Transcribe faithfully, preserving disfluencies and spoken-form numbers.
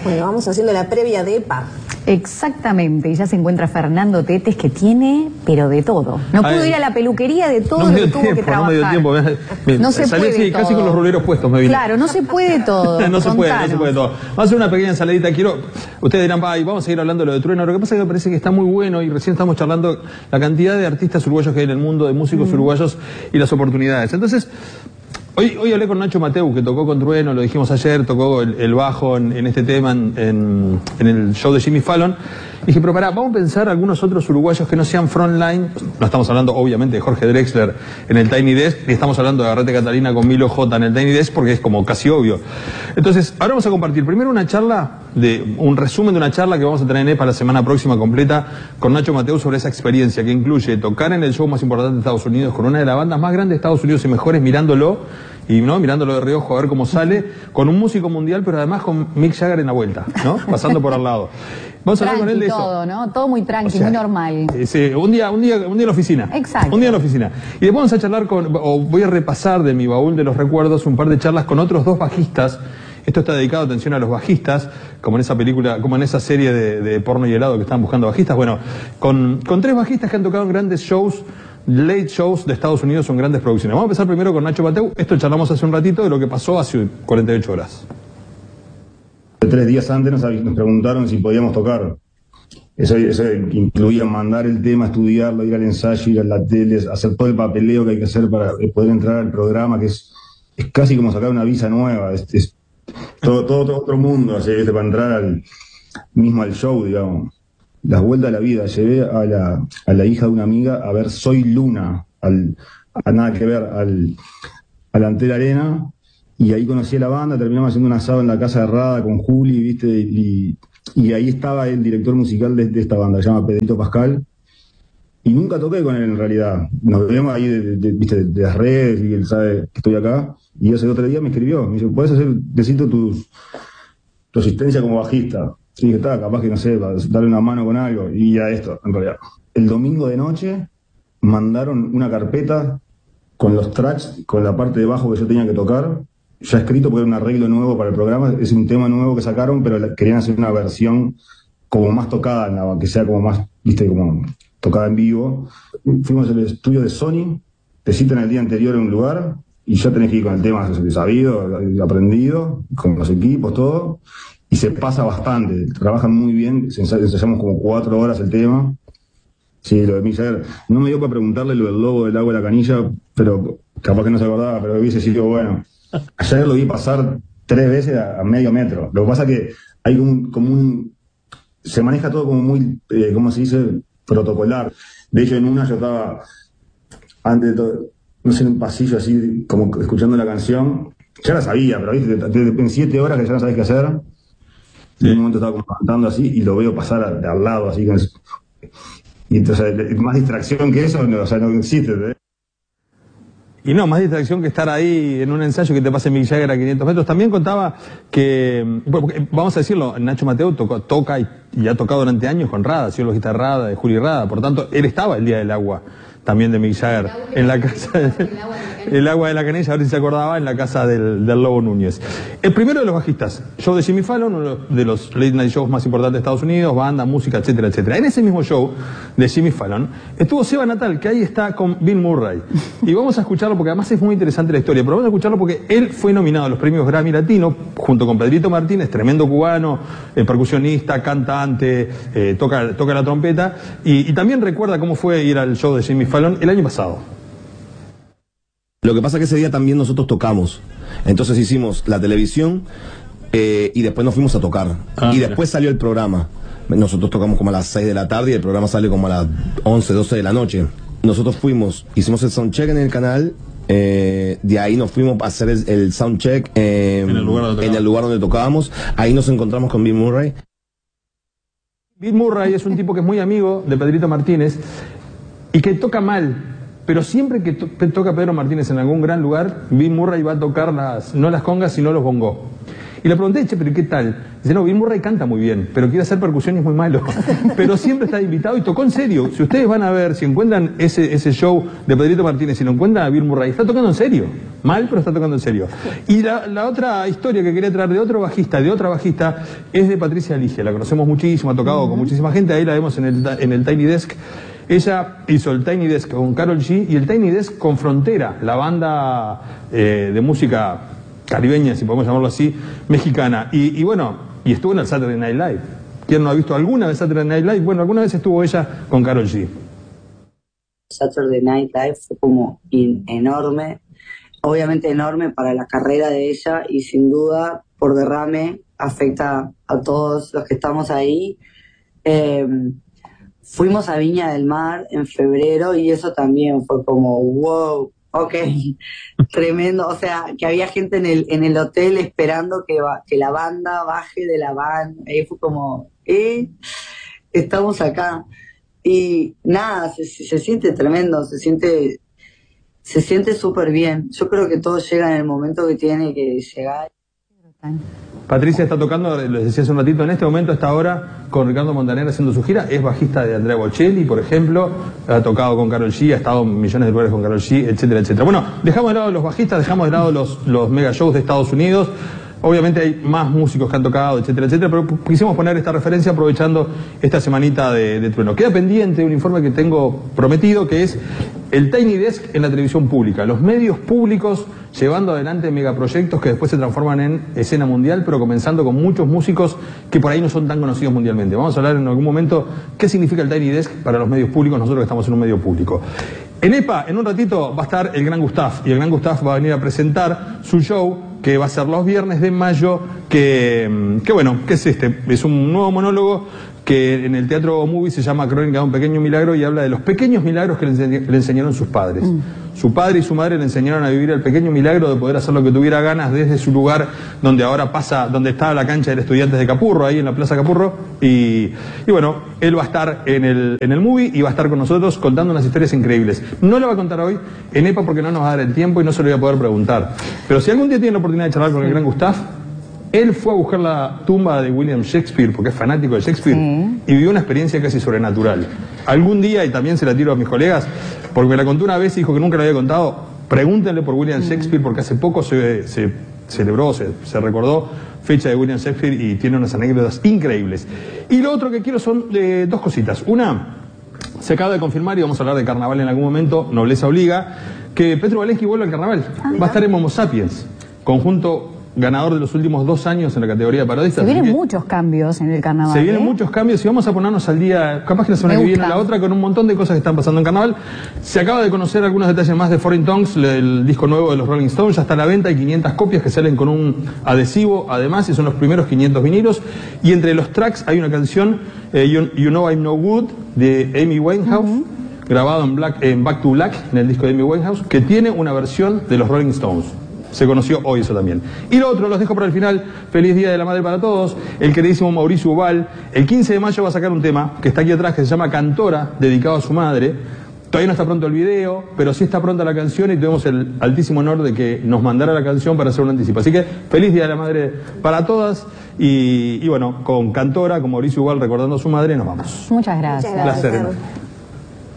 Bueno, vamos haciendo la previa de EPA. Exactamente, y ya se encuentra Fernando Tetes, que tiene, pero de todo. No pudo Ay, ir a la peluquería de todo no lo me que dio tuvo tiempo, que trabajar. no me dio tiempo. Me, No se salí puede así, todo. casi con los ruleros puestos me vine. Claro, no se puede todo. no se puede, no Contanos. se puede todo. Vamos a hacer una pequeña ensaladita. Quiero, ustedes dirán, ay, vamos a seguir hablando de lo de Trueno. Lo que pasa es que me parece que está muy bueno y recién estamos charlando la cantidad de artistas uruguayos que hay en el mundo, de músicos mm. uruguayos y las oportunidades. Entonces, Hoy, hoy hablé con Nacho Mateu, que tocó con Trueno, lo dijimos ayer, tocó el, el bajo en, en este tema, en, en, en el show de Jimmy Fallon. Y dije, pero pará, vamos a pensar algunos otros uruguayos que no sean frontline. No estamos hablando, obviamente, de Jorge Drexler en el Tiny Desk, ni estamos hablando de Garrete Catalina con Milo J en el Tiny Desk, porque es como casi obvio. Entonces, ahora vamos a compartir primero una charla, de un resumen de una charla que vamos a tener en EPA la semana próxima completa, con Nacho Mateu sobre esa experiencia que incluye tocar en el show más importante de Estados Unidos, con una de las bandas más grandes de Estados Unidos y mejores, mirándolo, y no mirándolo de reojo a ver cómo sale, con un músico mundial, pero además con Mick Jagger en la vuelta, ¿no? Pasando por al lado. Vamos a hablar con él de eso. Todo, ¿no? Todo muy tranqui, o sea, muy normal. Eh, sí, un día, un día, un día en la oficina. Exacto. Un día en la oficina. Y después vamos a charlar con, o voy a repasar de mi baúl de los recuerdos un par de charlas con otros dos bajistas. Esto está dedicado, atención, a los bajistas, como en esa película, como en esa serie de, de porno y helado que estaban buscando bajistas. Bueno, con, con tres bajistas que han tocado en grandes shows, late shows de Estados Unidos, son grandes producciones. Vamos a empezar primero con Nacho Mateu. Esto charlamos hace un ratito de lo que pasó hace cuarenta y ocho horas. Tres días antes nos, nos preguntaron si podíamos tocar. Eso, eso incluía mandar el tema, estudiarlo, ir al ensayo, ir a la tele, hacer todo el papeleo que hay que hacer para poder entrar al programa, que es, es casi como sacar una visa nueva. Es, es todo, todo, todo otro mundo, así, ¿viste? Para entrar al mismo al show, digamos. Las vueltas de la vida. Llevé a la, a la hija de una amiga a ver Soy Luna, al, a nada que ver, al, al Antel Arena, y ahí conocí a la banda, terminamos haciendo un asado en la casa de Rada con Juli, ¿viste? Y, y ahí estaba el director musical de, de esta banda, se llama Pedrito Pascal, y nunca toqué con él en realidad. Nos vemos ahí de, de, ¿viste? de, de las redes, y él sabe que estoy acá, y ese otro día me escribió, me dice, ¿puedes hacer, necesito tu, tu asistencia como bajista? Sí, que está, capaz que no sé, para darle una mano con algo, y ya esto, en realidad. El domingo de noche mandaron una carpeta con los tracks, con la parte de bajo que yo tenía que tocar, ya escrito porque era un arreglo nuevo para el programa, es un tema nuevo que sacaron, pero querían hacer una versión como más tocada, que sea como más, viste, como tocada en vivo. Fuimos al estudio de Sony, te citan el día anterior en un lugar, y ya tenés que ir con el tema sabido, aprendido, con los equipos, todo, y se pasa bastante, trabajan muy bien, ensayamos como cuatro horas el tema. Sí, lo de Mick Jagger, no me dio para preguntarle lo del logo del agua de la canilla, pero capaz que no se acordaba, pero hubiese sido bueno. Ayer lo vi pasar tres veces a, a medio metro. Lo que pasa es que hay un, como un... Se maneja todo como muy, eh, ¿cómo se dice? Protocolar. De hecho, en una yo estaba, antes de todo, no sé, en un pasillo así, como escuchando la canción. Ya la sabía, pero ¿viste? En siete horas que ya no sabés qué hacer. Sí. En un momento estaba como cantando así y lo veo pasar a, de al lado, así. Con eso. Y entonces, más distracción que eso, no, o sea, no existe, ¿eh? Y no, más distracción que estar ahí en un ensayo que te pase Mick Jagger a quinientos metros. También contaba que, bueno, vamos a decirlo, Nacho Mateu tocó, toca y, y ha tocado durante años con Rada, ha sido el bajista de Rada, de Juli Rada. Por tanto, él estaba el día del agua, también de Mick Jagger, en la casa de, el agua de la canilla, a ver si se acordaba, en la casa del, del Lobo Núñez. El primero de los bajistas, show de Jimmy Fallon, uno de los late night shows más importantes de Estados Unidos, banda, música, etcétera, etcétera. En ese mismo show de Jimmy Fallon estuvo Seba Natal, que ahí está con Bill Murray. Y vamos a escucharlo porque además es muy interesante la historia, pero vamos a escucharlo porque él fue nominado a los premios Grammy Latino junto con Pedrito Martínez, tremendo cubano, eh, percusionista, cantante, eh, toca, toca la trompeta, y, y también recuerda cómo fue ir al show de Jimmy Fallon el año pasado. Lo que pasa es que ese día también nosotros tocamos. Entonces hicimos la televisión eh, y después nos fuimos a tocar. Ah, y después salió el programa. Nosotros tocamos como a las seis de la tarde y el programa sale como a las once, doce de la noche. Nosotros fuimos, hicimos el soundcheck en el canal, eh, de ahí nos fuimos a hacer el, el soundcheck eh, en, el lugar en el lugar donde tocábamos. Ahí nos encontramos con Bill Murray. Bill Murray es un tipo que es muy amigo de Pedrito Martínez y que toca mal. Pero siempre que to toca Pedro Martínez en algún gran lugar, Bill Murray va a tocar las, no las congas, sino los bongos. Y le pregunté, che, pero ¿qué tal? Dice, no, Bill Murray canta muy bien, pero quiere hacer percusión y es muy malo. Pero siempre está invitado y tocó en serio. Si ustedes van a ver, si encuentran ese, ese show de Pedrito Martínez, si lo encuentran a Bill Murray, está tocando en serio. Mal, pero está tocando en serio. Y la, la otra historia que quería traer de otro bajista, de otra bajista, es de Patricia Ligia. La conocemos muchísimo, ha tocado uh-huh. con muchísima gente, ahí la vemos en el, en el Tiny Desk. Ella hizo el Tiny Desk con Karol G y el Tiny Desk con Frontera, la banda eh, de música caribeña, si podemos llamarlo así, mexicana. Y, y bueno, y estuvo en el Saturday Night Live. ¿Quién no ha visto alguna vez Saturday Night Live? Bueno, alguna vez estuvo ella con Karol G. Saturday Night Live fue como in, enorme, obviamente enorme para la carrera de ella y sin duda por derrame afecta a todos los que estamos ahí. Eh, fuimos a Viña del Mar en febrero y eso también fue como wow, ok, tremendo, o sea, que había gente en el en el hotel esperando que, va, que la banda baje de la van, ahí fue como, eh, estamos acá. Y nada, se, se siente tremendo, se siente se siente súper bien. Yo creo que todo llega en el momento que tiene que llegar. Patricia está tocando, les decía hace un ratito, en este momento está ahora con Ricardo Montaner haciendo su gira, es bajista de Andrea Bocelli, por ejemplo, ha tocado con Karol G, ha estado en millones de lugares con Karol G, etcétera, etcétera. Bueno, dejamos de lado los bajistas, dejamos de lado los, los mega shows de Estados Unidos. Obviamente hay más músicos que han tocado, etcétera, etcétera, pero quisimos poner esta referencia aprovechando esta semanita de, de trueno. Queda pendiente un informe que tengo prometido, que es el Tiny Desk en la televisión pública. Los medios públicos llevando adelante megaproyectos que después se transforman en escena mundial, pero comenzando con muchos músicos que por ahí no son tan conocidos mundialmente. Vamos a hablar en algún momento qué significa el Tiny Desk para los medios públicos, nosotros que estamos en un medio público. En EPA, en un ratito, va a estar el Gran Gustav, y el Gran Gustav va a venir a presentar su show, que va a ser los viernes de mayo, que, que bueno, ¿qué es este? Es un nuevo monólogo que en el Teatro Movie se llama Crónica de un pequeño milagro y habla de los pequeños milagros que le, ense le enseñaron sus padres. Mm. Su padre y su madre le enseñaron a vivir el pequeño milagro de poder hacer lo que tuviera ganas desde su lugar donde ahora pasa, donde está la cancha de Estudiantes de Capurro, ahí en la Plaza Capurro, y, y bueno, él va a estar en el, en el Movie y va a estar con nosotros contando unas historias increíbles. No lo va a contar hoy en EPA porque no nos va a dar el tiempo y no se lo voy a poder preguntar. Pero si algún día tienen la oportunidad de charlar con el Gran Gustav, él fue a buscar la tumba de William Shakespeare, porque es fanático de Shakespeare, sí, y vivió una experiencia casi sobrenatural. Algún día, y también se la tiro a mis colegas, porque me la contó una vez y dijo que nunca la había contado, pregúntenle por William Shakespeare, porque hace poco se, se celebró, se, se recordó fecha de William Shakespeare y tiene unas anécdotas increíbles. Y lo otro que quiero son eh, dos cositas. Una, se acaba de confirmar, y vamos a hablar de carnaval en algún momento, nobleza obliga, que Petru Valensky vuelve al carnaval. Ah, va a estar en Homo Sapiens, conjunto ganador de los últimos dos años en la categoría de parodistas. Se vienen muchos cambios en el carnaval. Se vienen ¿eh? muchos cambios y vamos a ponernos al día, capaz que la semana Me que gusta. viene la otra, con un montón de cosas que están pasando en carnaval. Se acaba de conocer algunos detalles más de Foreign Tongues, el disco nuevo de los Rolling Stones, ya está a la venta, hay quinientas copias que salen con un adhesivo además y son los primeros quinientos vinilos. Y entre los tracks hay una canción, eh, you, you Know I'm No Good, de Amy Winehouse, uh-huh. grabado en, Black, en Back to Black, en el disco de Amy Winehouse, que tiene una versión de los Rolling Stones. Se conoció hoy eso también. Y lo otro, los dejo para el final. Feliz Día de la Madre para todos. El queridísimo Mauricio Ubal, el quince de mayo va a sacar un tema que está aquí atrás, que se llama Cantora, dedicado a su madre. Todavía no está pronto el video, pero sí está pronta la canción y tuvimos el altísimo honor de que nos mandara la canción para hacer un anticipo. Así que feliz Día de la Madre para todas. Y, y bueno, con Cantora, con Mauricio Ubal recordando a su madre, nos vamos. Muchas gracias. Placer.